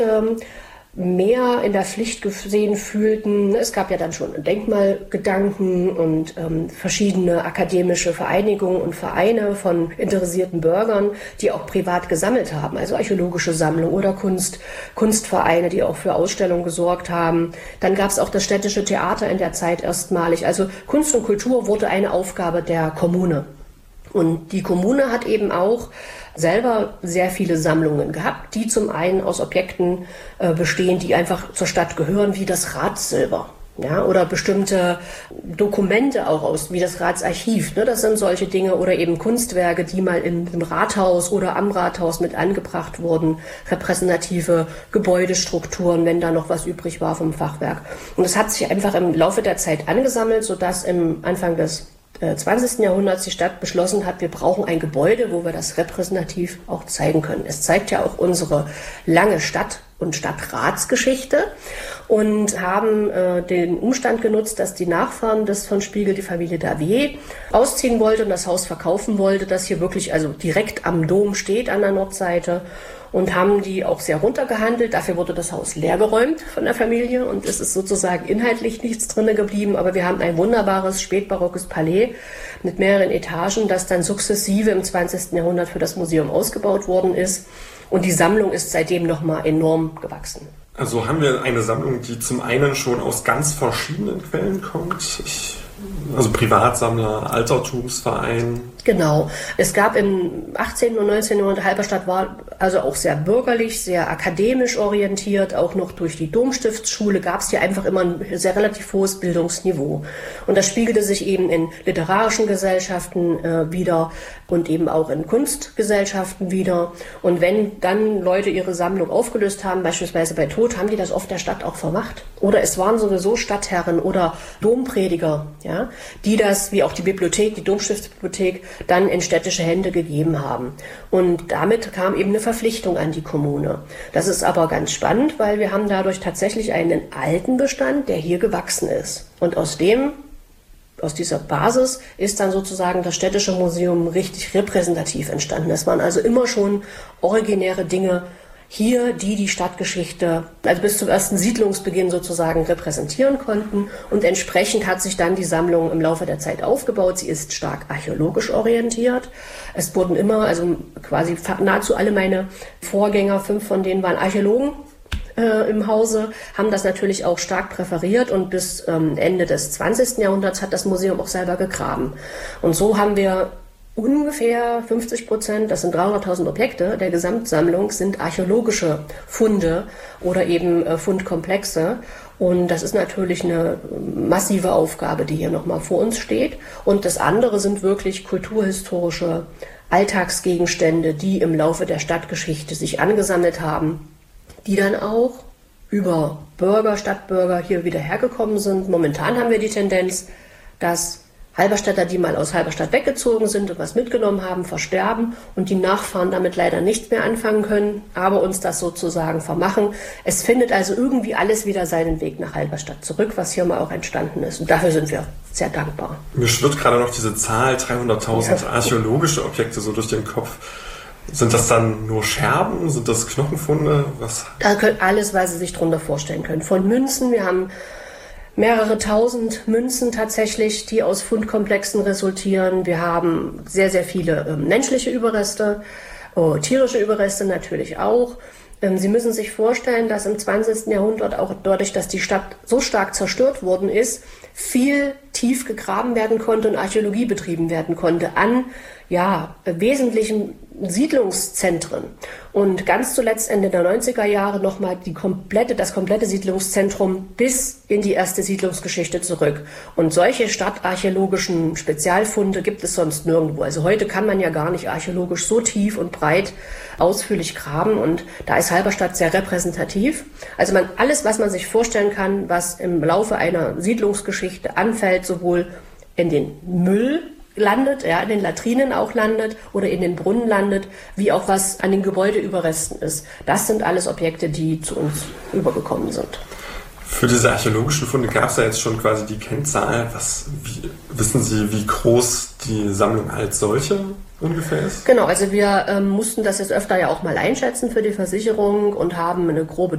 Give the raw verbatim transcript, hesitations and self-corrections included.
ähm, mehr in der Pflicht gesehen fühlten. Es gab ja dann schon Denkmalgedanken und ähm, verschiedene akademische Vereinigungen und Vereine von interessierten Bürgern, die auch privat gesammelt haben, also archäologische Sammlungen oder Kunst, Kunstvereine, die auch für Ausstellungen gesorgt haben. Dann gab es auch das städtische Theater in der Zeit erstmalig. Also Kunst und Kultur wurde eine Aufgabe der Kommune. Und die Kommune hat eben auch selber sehr viele Sammlungen gehabt, die zum einen aus Objekten äh, bestehen, die einfach zur Stadt gehören, wie das Ratssilber. Ja, oder bestimmte Dokumente auch aus, wie das Ratsarchiv. Ne, das sind solche Dinge oder eben Kunstwerke, die mal in, im Rathaus oder am Rathaus mit angebracht wurden. Repräsentative Gebäudestrukturen, wenn da noch was übrig war vom Fachwerk. Und das hat sich einfach im Laufe der Zeit angesammelt, sodass im Anfang des zwanzigsten Jahrhunderts die Stadt beschlossen hat, wir brauchen ein Gebäude, wo wir das repräsentativ auch zeigen können. Es zeigt ja auch unsere lange Stadt- und Stadtratsgeschichte und haben äh, den Umstand genutzt, dass die Nachfahren des von Spiegel, die Familie Davier, ausziehen wollte und das Haus verkaufen wollte, das hier wirklich also direkt am Dom steht an der Nordseite. Und haben die auch sehr runtergehandelt. Dafür wurde das Haus leergeräumt von der Familie und es ist sozusagen inhaltlich nichts drinne geblieben. Aber wir haben ein wunderbares spätbarockes Palais mit mehreren Etagen, das dann sukzessive im zwanzigsten Jahrhundert für das Museum ausgebaut worden ist. Und die Sammlung ist seitdem nochmal enorm gewachsen. Also haben wir eine Sammlung, die zum einen schon aus ganz verschiedenen Quellen kommt. Ich, also Privatsammler, Altertumsverein. Genau. Es gab im achtzehnten und neunzehnten Jahrhundert, Halberstadt war also auch sehr bürgerlich, sehr akademisch orientiert, auch noch durch die Domstiftsschule gab es hier einfach immer ein sehr relativ hohes Bildungsniveau. Und das spiegelte sich eben in literarischen Gesellschaften äh, wieder und eben auch in Kunstgesellschaften wieder. Und wenn dann Leute ihre Sammlung aufgelöst haben, beispielsweise bei Tod, haben die das oft der Stadt auch vermacht. Oder es waren sowieso Stadtherren oder Domprediger, ja, die das, wie auch die Bibliothek, die Domstiftsbibliothek, dann in städtische Hände gegeben haben. Und damit kam eben eine Verpflichtung an die Kommune. Das ist aber ganz spannend, weil wir haben dadurch tatsächlich einen alten Bestand, der hier gewachsen ist. Und aus dem, aus dieser Basis ist dann sozusagen das Städtische Museum richtig repräsentativ entstanden. Das waren also immer schon originäre Dinge hier, die die Stadtgeschichte, also bis zum ersten Siedlungsbeginn sozusagen repräsentieren konnten. Und entsprechend hat sich dann die Sammlung im Laufe der Zeit aufgebaut. Sie ist stark archäologisch orientiert. Es wurden immer, also quasi nahezu alle meine Vorgänger, fünf von denen waren Archäologen äh, im Hause, haben das natürlich auch stark präferiert. Und bis ähm, Ende des zwanzigsten Jahrhunderts hat das Museum auch selber gegraben. Und so haben wir ungefähr fünfzig Prozent, das sind dreihunderttausend Objekte der Gesamtsammlung, sind archäologische Funde oder eben äh, Fundkomplexe. Und das ist natürlich eine massive Aufgabe, die hier nochmal vor uns steht. Und das andere sind wirklich kulturhistorische Alltagsgegenstände, die im Laufe der Stadtgeschichte sich angesammelt haben, die dann auch über Bürger, Stadtbürger hier wieder hergekommen sind. Momentan haben wir die Tendenz, dass Halberstädter, die mal aus Halberstadt weggezogen sind und was mitgenommen haben, versterben und die Nachfahren damit leider nichts mehr anfangen können, aber uns das sozusagen vermachen. Es findet also irgendwie alles wieder seinen Weg nach Halberstadt zurück, was hier mal auch entstanden ist. Und dafür sind wir sehr dankbar. Mir schwirrt gerade noch diese Zahl, dreihunderttausend ja. archäologische Objekte so durch den Kopf. Sind das dann nur Scherben? Sind das Knochenfunde? Was? Da können alles, was Sie sich drunter vorstellen können. Von Münzen, wir haben mehrere tausend Münzen tatsächlich, die aus Fundkomplexen resultieren. Wir haben sehr, sehr viele äh, menschliche Überreste, oh, tierische Überreste natürlich auch. Ähm, Sie müssen sich vorstellen, dass im zwanzigsten Jahrhundert auch dadurch, dass die Stadt so stark zerstört worden ist, viel tief gegraben werden konnte und Archäologie betrieben werden konnte an ja, wesentlichen Siedlungszentren. Und ganz zuletzt Ende der neunziger Jahre nochmal die komplette, das komplette Siedlungszentrum bis in die erste Siedlungsgeschichte zurück. Und solche stadtarchäologischen Spezialfunde gibt es sonst nirgendwo. Also heute kann man ja gar nicht archäologisch so tief und breit ausführlich graben. Und da ist Halberstadt sehr repräsentativ. Also man, alles, was man sich vorstellen kann, was im Laufe einer Siedlungsgeschichte anfällt, sowohl in den Müll landet, ja, in den Latrinen auch landet oder in den Brunnen landet, wie auch was an den Gebäudeüberresten ist. Das sind alles Objekte, die zu uns übergekommen sind. Für diese archäologischen Funde gab es ja jetzt schon quasi die Kennzahl. Was, wie, wissen Sie, wie groß die Sammlung als solche ungefähr ist? Genau, also wir ähm, mussten das jetzt öfter ja auch mal einschätzen für die Versicherung und haben eine grobe